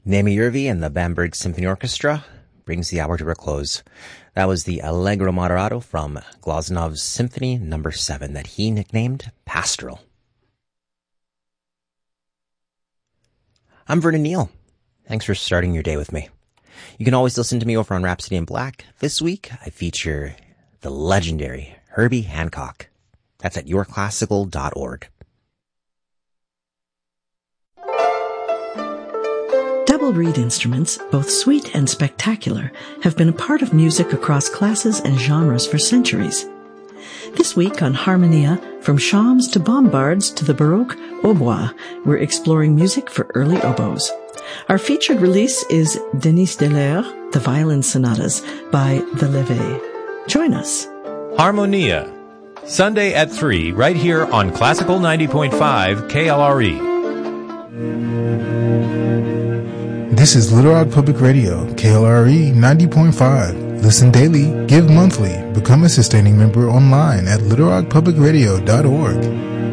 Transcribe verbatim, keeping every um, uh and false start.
Naomi Yervi and the Bamberg Symphony Orchestra brings the hour to a close. That was the Allegro Moderato from Glaznov's Symphony number seven that he nicknamed Pastoral. I'm Vernon Neal. Thanks for starting your day with me. You can always listen to me over on Rhapsody in Black. This week, I feature the legendary Herbie Hancock. That's at your classical dot org. Double reed instruments, both sweet and spectacular, have been a part of music across classes and genres for centuries. This week on Harmonia, from shawms to bombards to the Baroque hautbois, we're exploring music for early oboes. Our featured release is Denis Deler, The Violin Sonatas by The Levée. Join us. Harmonia, Sunday at three, right here on Classical ninety point five K L R E. This is Little Rock Public Radio, K L R E ninety point five. Listen daily, give monthly, become a sustaining member online at little rock public radio dot org.